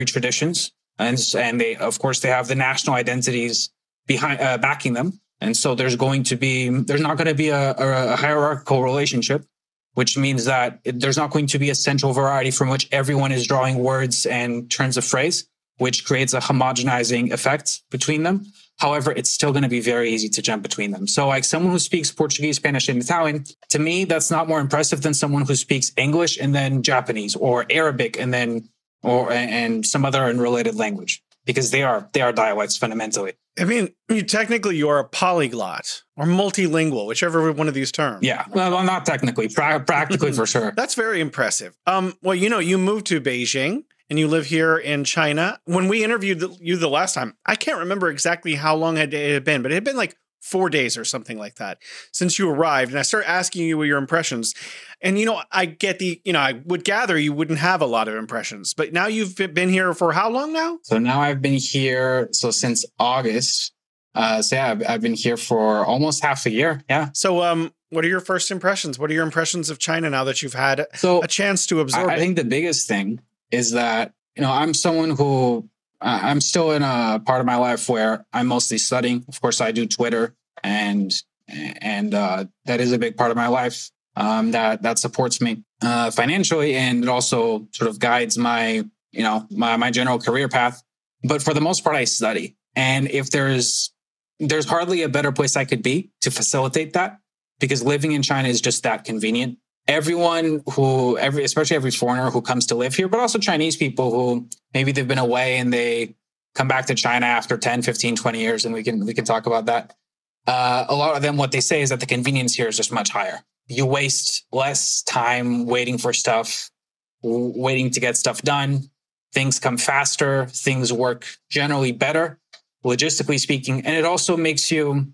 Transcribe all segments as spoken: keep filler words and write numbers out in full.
traditions, and and they of course they have the national identities behind uh, backing them. And so there's going to be there's not going to be a, a, a hierarchical relationship, which means that it, there's not going to be a central variety from which everyone is drawing words and turns of phrase, which creates a homogenizing effect between them. However, it's still going to be very easy to jump between them. So like someone who speaks Portuguese, Spanish, and Italian, to me, that's not more impressive than someone who speaks English and then Japanese, or Arabic and then or and some other unrelated language, because they are they are dialects fundamentally. I mean, you technically you're a polyglot or multilingual, whichever one of these terms. Yeah, well, not technically, pra- practically for sure. That's very impressive. Um, well, you know, you moved to Beijing and you live here in China. When we interviewed you the last time, I can't remember exactly how long it had been, but it had been like four days or something like that since you arrived. And I started asking you your impressions. And, you know, I get the, you know, I would gather you wouldn't have a lot of impressions, but now you've been here for how long now? So now I've been here. So since August. Uh, so yeah, I've, I've been here for almost half a year. Yeah. So, um, what are your first impressions? What are your impressions of China now that you've had so a chance to absorb I, it? I think the biggest thing is that, you know, I'm someone who uh, I'm still in a part of my life where I'm mostly studying. Of course, I do Twitter, and and uh, that is a big part of my life um, that that supports me uh, financially, and it also sort of guides my, you know, my my general career path. But for the most part, I study, and if there's there's hardly a better place I could be to facilitate that, because living in China is just that convenient. Everyone who, every, especially every foreigner who comes to live here, but also Chinese people who maybe they've been away and they come back to China after ten, fifteen, twenty years, and we can we can talk about that. Uh, a lot of them, what they say is that the convenience here is just much higher. You waste less time waiting for stuff, w- waiting to get stuff done. Things come faster. Things work generally better, logistically speaking. And it also makes you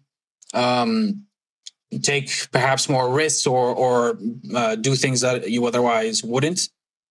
um, take perhaps more risks or, or uh, do things that you otherwise wouldn't.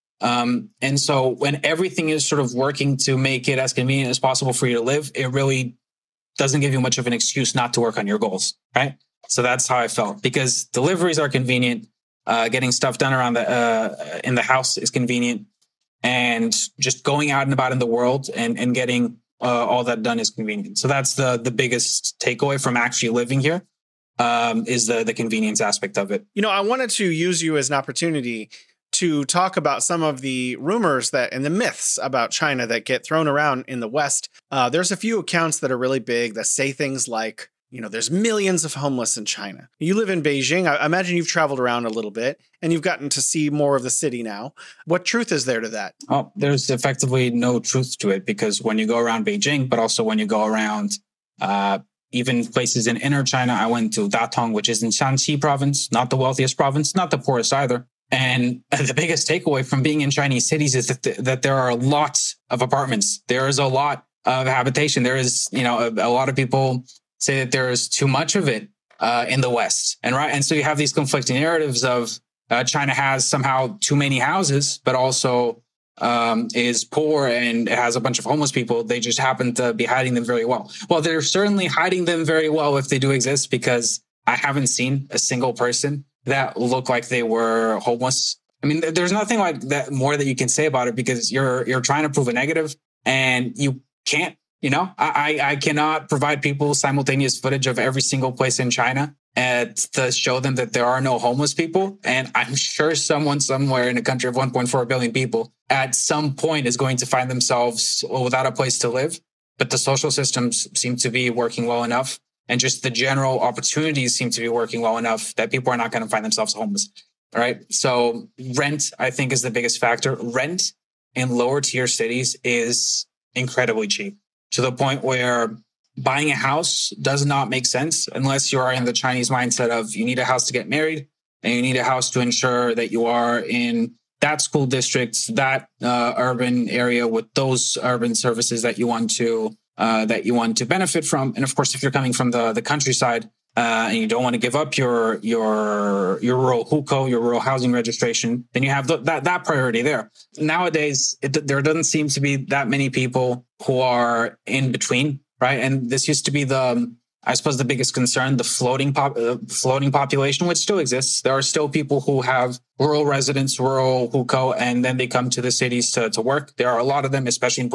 Um, and so when everything is sort of working to make it as convenient as possible for you to live, it really doesn't give you much of an excuse not to work on your goals, right? So that's how I felt, because deliveries are convenient, uh, getting stuff done around the uh, in the house is convenient, and just going out and about in the world and and getting uh, all that done is convenient. So that's the the biggest takeaway from actually living here, um, is the the convenience aspect of it. You know, I wanted to use you as an opportunity to talk about some of the rumors that and the myths about China that get thrown around in the West. Uh, there's a few accounts that are really big that say things like, you know, there's millions of homeless in China. You live in Beijing. I imagine you've traveled around a little bit and you've gotten to see more of the city now. What truth is there to that? Oh, there's effectively no truth to it, because when you go around Beijing, but also when you go around uh, even places in inner China, I went to Datong, which is in Shanxi province, not the wealthiest province, not the poorest either. And the biggest takeaway from being in Chinese cities is that, th- that there are lots of apartments. There is a lot of habitation. There is, you know, a, a lot of people say that there is too much of it uh, in the West. And right. And so you have these conflicting narratives of uh, China has somehow too many houses, but also um, is poor and it has a bunch of homeless people. They just happen to be hiding them very well. Well, they're certainly hiding them very well if they do exist, because I haven't seen a single person that looked like they were homeless. I mean, there's nothing like that more that you can say about it, because you're you're trying to prove a negative and you can't. You know, I I cannot provide people simultaneous footage of every single place in China and to show them that there are no homeless people. And I'm sure someone somewhere in a country of one point four billion people at some point is going to find themselves without a place to live. But the social systems seem to be working well enough, and just the general opportunities seem to be working well enough that people are not going to find themselves homeless. All right. So rent, I think, is the biggest factor. Rent in lower tier cities is incredibly cheap, to the point where buying a house does not make sense unless you are in the Chinese mindset of you need a house to get married and you need a house to ensure that you are in that school district, that uh, urban area with those urban services that you want to uh, that you want to benefit from. And of course, if you're coming from the, the countryside uh, and you don't want to give up your your your rural hukou, your rural housing registration, then you have the, that that priority there. Nowadays, it, there doesn't seem to be that many people who are in between, right? And this used to be the I suppose the biggest concern, the floating pop, uh, floating population, which still exists. There are still people who have rural residents, rural who go, and then they come to the cities to, to work. There are a lot of them, especially in